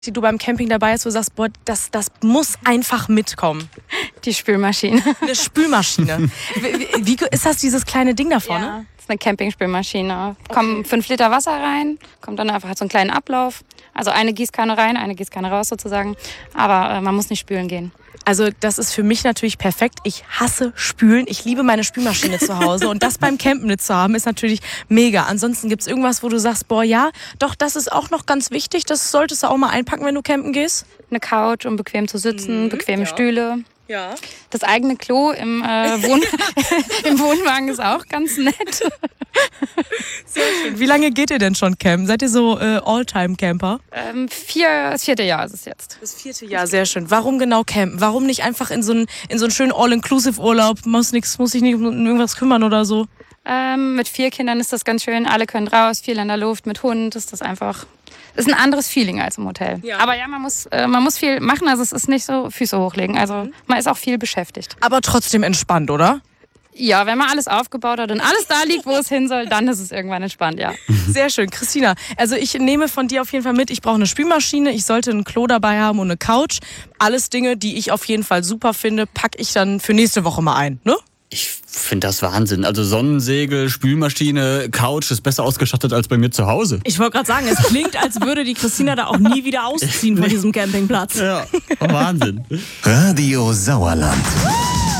die du beim Camping dabei hast, wo du sagst, boah, das muss einfach mitkommen? Die Spülmaschine. Eine Spülmaschine. Wie ist das, dieses kleine Ding da vorne? Ja, das ist eine Campingspülmaschine. Kommen 5 Liter Wasser rein, kommt dann einfach so einen kleinen Ablauf. Also eine Gießkanne rein, eine Gießkanne raus sozusagen. Aber man muss nicht spülen gehen. Also das ist für mich natürlich perfekt. Ich hasse Spülen. Ich liebe meine Spülmaschine zu Hause. Und das beim Campen mit zu haben, ist natürlich mega. Ansonsten gibt es irgendwas, wo du sagst, boah, ja, doch, das ist auch noch ganz wichtig. Das solltest du auch mal einpacken, wenn du campen gehst. Eine Couch, um bequem zu sitzen, bequeme Stühle. Ja. Das eigene Klo im Wohnwagen ist auch ganz nett. Sehr schön. Wie lange geht ihr denn schon campen? Seid ihr so All-Time-Camper? Das 4. Jahr ist es jetzt. Das 4. Jahr, sehr schön. Warum genau campen? Warum nicht einfach in so einen schönen All-Inclusive-Urlaub? Muss sich nicht um irgendwas kümmern oder so? Mit 4 Kindern ist das ganz schön. Alle können raus, viel in der Luft. Mit Hund ist das einfach... Das ist ein anderes Feeling als im Hotel. Ja. Aber ja, man muss viel machen. Also es ist nicht so Füße hochlegen. Also man ist auch viel beschäftigt. Aber trotzdem entspannt, oder? Ja, wenn man alles aufgebaut hat und alles da liegt, wo es hin soll, dann ist es irgendwann entspannt, ja. Sehr schön. Christina, also ich nehme von dir auf jeden Fall mit, ich brauche eine Spülmaschine, ich sollte ein Klo dabei haben und eine Couch. Alles Dinge, die ich auf jeden Fall super finde, packe ich dann für nächste Woche mal ein, ne? Ich finde das Wahnsinn. Also Sonnensegel, Spülmaschine, Couch ist besser ausgestattet als bei mir zu Hause. Ich wollte gerade sagen, es klingt, als würde die Christina da auch nie wieder ausziehen von diesem Campingplatz. Ja, Wahnsinn. Radio Sauerland.